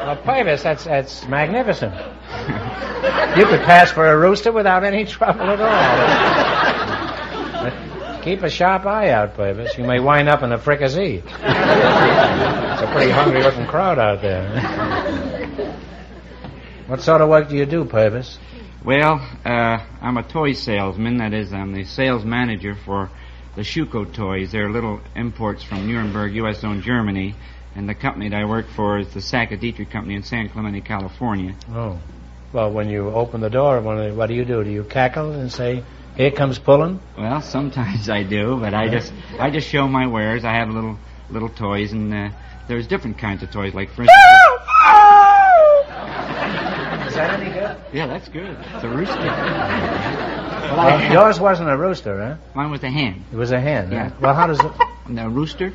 Well, Purvis, that's magnificent. You could pass for a rooster without any trouble at all. But keep a sharp eye out, Purvis. You may wind up in a fricassee. It's a pretty hungry-looking crowd out there. What sort of work do you do, Purvis? Well, I'm a toy salesman. That is, I'm the sales manager for the Schuko toys. They're little imports from Nuremberg, U.S.-owned Germany. And the company that I work for is the Sac-A-Dietrich Company in San Clemente, California. Oh. Well, when you open the door, what do? Do you cackle and say, "Here comes pulling"? Well, sometimes I do, but I just show my wares. I have little toys, and there's different kinds of toys, like, for instance... Is that any good? Yeah, that's good. It's a rooster. Well, yours wasn't a rooster, huh? Mine was a hen. It was a hen, yeah. Huh? Well, how does it... And a rooster...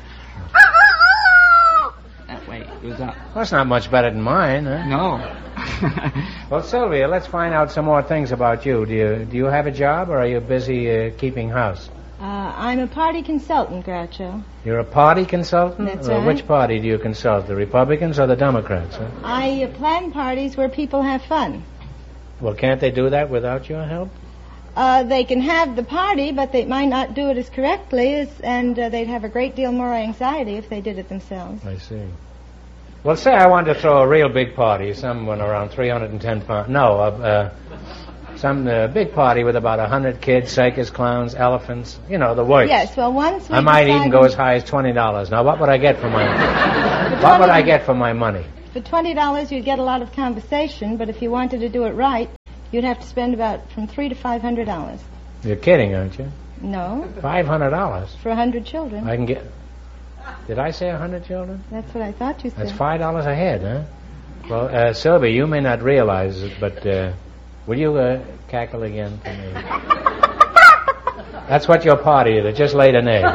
That way it goes up. Well, that's not much better than mine, huh? No. Well, Sylvia, let's find out some more things about you. Do you have a job, or are you busy keeping house? I'm a party consultant, Groucho. You're a party consultant? That's right. Which party do you consult, the Republicans or the Democrats? Huh? I plan parties where people have fun. Well, can't they do that without your help? They can have the party, but they might not do it as correctly, and they'd have a great deal more anxiety if they did it themselves. I see. Well, say I wanted to throw a real big party, someone around 310 pounds. No, some big party with about 100 kids, circus clowns, elephants, the works. Yes, well, once we I might even go as high as $20. Now, what would I get for my money? For $20, you'd get a lot of conversation, but if you wanted to do it right, you'd have to spend about from $300 to $500. You're kidding, aren't you? No. $500? For 100 children. I can get... Did I say 100 children? That's what I thought you said. That's $5 a head, huh? Well, Sylvia, you may not realize it, but will you cackle again for me? That's what your party is. It just laid an egg.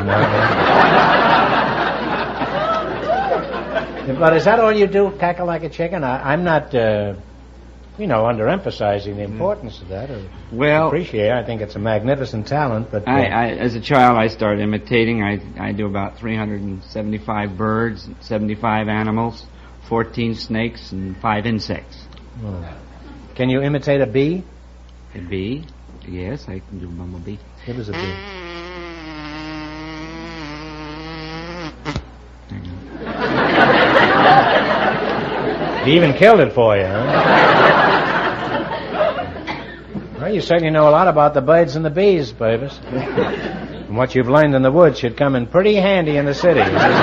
But is that all you do, cackle like a chicken? I'm not... underemphasizing the importance of that. Well, appreciate it. I think it's a magnificent talent, but... I as a child, I started imitating. I do about 375 birds, 75 animals, 14 snakes, and 5 insects. Oh. Can you imitate a bee? A bee? Yes, I can do a bumblebee. Give us a bee. He even killed it for you, huh? Well, you certainly know a lot about the birds and the bees, Purvis. And what you've learned in the woods should come in pretty handy in the city.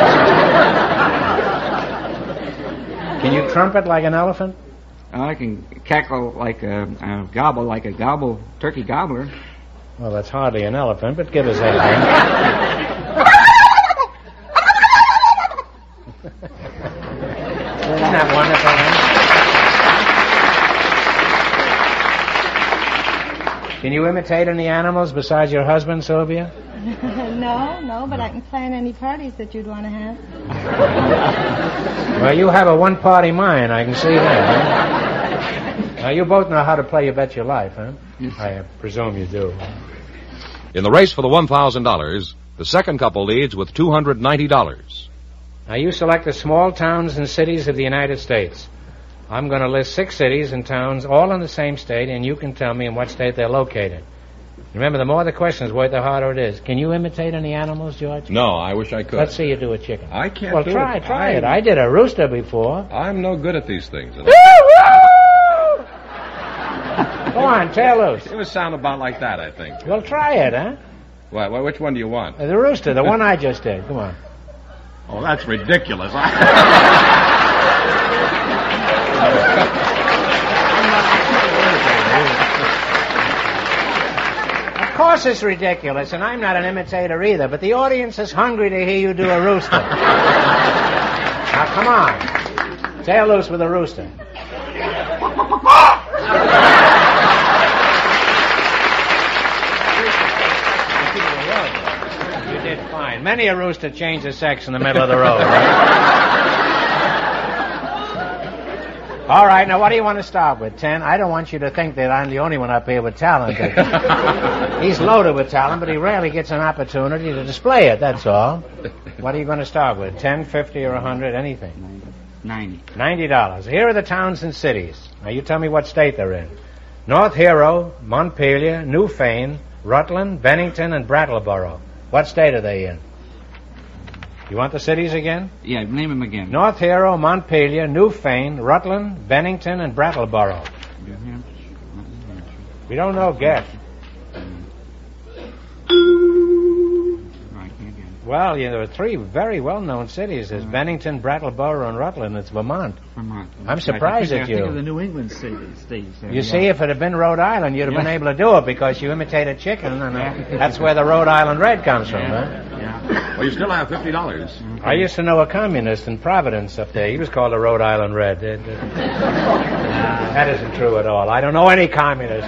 Can you trumpet like an elephant? I can cackle like a gobble, like a turkey gobbler. Well, that's hardly an elephant, but give us that. Isn't that wonderful, huh? Can you imitate any animals besides your husband, Sylvia? No, but I can plan any parties that you'd want to have. Well, you have a one-party mind, I can see that, huh? Now, you both know how to play You Bet Your Life, huh? Yes. I presume you do. In the race for the $1,000, the second couple leads with $290. Now, you select the small towns and cities of the United States. I'm going to list 6 cities and towns, all in the same state, and you can tell me in what state they're located. Remember, the more the questions worth, the harder it is. Can you imitate any animals, George? No, I wish I could. Let's see you do a chicken. I can't well, do try it. it. I did a rooster before. I'm no good at these things. Go on, tear loose. It would sound about like that, I think. Well, try it, huh? Well, which one do you want? The rooster, the one I just did. Come on. Oh, that's ridiculous. Of course it's ridiculous, and I'm not an imitator either, but the audience is hungry to hear you do a rooster. Now, come on. Tear loose with a rooster. You did fine. Many a rooster changes sex in the middle of the road. All right, now what do you want to start with, 10? I don't want you to think that I'm the only one up here with talent. He's loaded with talent, but he rarely gets an opportunity to display it, that's all. What are you going to start with, 10, 50, or 100, anything? $90. $90. Here are the towns and cities. Now you tell me what state they're in. North Hero, Montpelier, Newfane, Rutland, Bennington, and Brattleboro. What state are they in? You want the cities again? Yeah, name them again. North Hero, Montpelier, Newfane, Rutland, Bennington, and Brattleboro. New Hampshire. We don't know, guess. I can't get it. Well, there are three very well-known cities. There's Bennington, Brattleboro, and Rutland. It's Vermont. Vermont. I'm surprised at I think of the you. New England states. You see, if it had been Rhode Island, you'd have been able to do it because you imitated chicken, and that's where the Rhode Island Red comes from, huh? Yeah. Well, you still have $50. I used to know a communist in Providence up there. He was called the Rhode Island Red. That isn't true at all. I don't know any communist.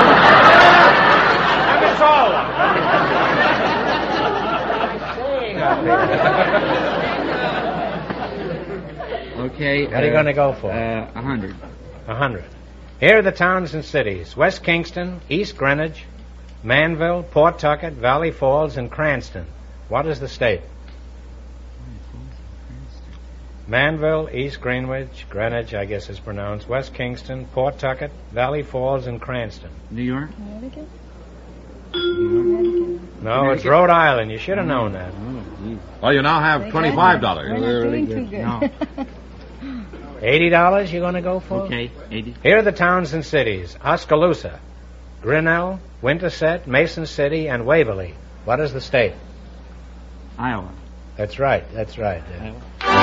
That's all. Okay. What are you going to go for? 100. 100. Here are the towns and cities. West Kingston, East Greenwich, Manville, Pawtucket, Valley Falls, and Cranston. What is the state? Manville, East Greenwich, Greenwich, I guess is pronounced, West Kingston, Pawtucket, Valley Falls, and Cranston. New York? Connecticut? No, it's Rhode Island. You should have known that. Well, you now have We're $25. not doing too good. No. $80 you're going to go for? Okay, 80. Here are the towns and cities. Oskaloosa, Grinnell, Winterset, Mason City, and Waverly. What is the state? Iowa. That's right. Yeah. Iowa.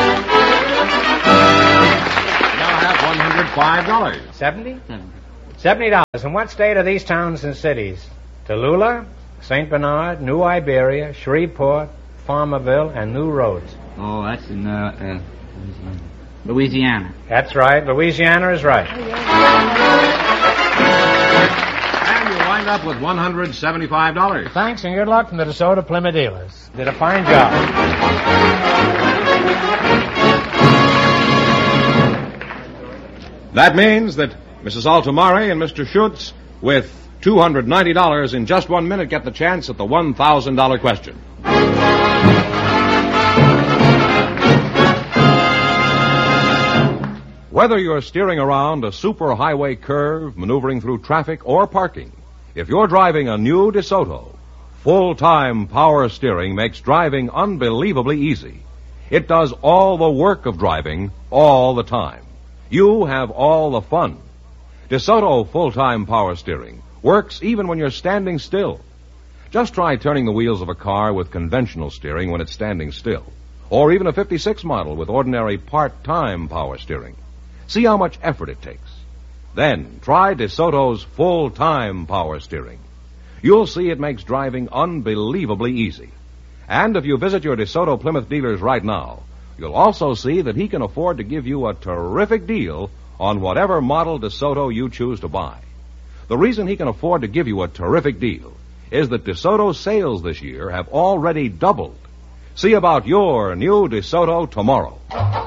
You now have $105. 70? 70. $70. And what state are these towns and cities? Tallulah, St. Bernard, New Iberia, Shreveport, Farmerville, and New Roads. Oh, that's in Louisiana. That's right. Louisiana is right. And you wind up with $175. Thanks and good luck from the DeSoto Plymouth dealers. Did a fine job. That means that Mrs. Altomare and Mr. Schutz, with $290 in just 1 minute, get the chance at the $1,000 question. Whether you're steering around a superhighway curve, maneuvering through traffic, or parking, if you're driving a new DeSoto, full-time power steering makes driving unbelievably easy. It does all the work of driving all the time. You have all the fun. DeSoto full-time power steering works even when you're standing still. Just try turning the wheels of a car with conventional steering when it's standing still, or even a 56 model with ordinary part-time power steering. See how much effort it takes. Then try DeSoto's full-time power steering. You'll see it makes driving unbelievably easy. And if you visit your DeSoto Plymouth dealers right now, you'll also see that he can afford to give you a terrific deal on whatever model DeSoto you choose to buy. The reason he can afford to give you a terrific deal is that DeSoto's sales this year have already doubled. See about your new DeSoto tomorrow.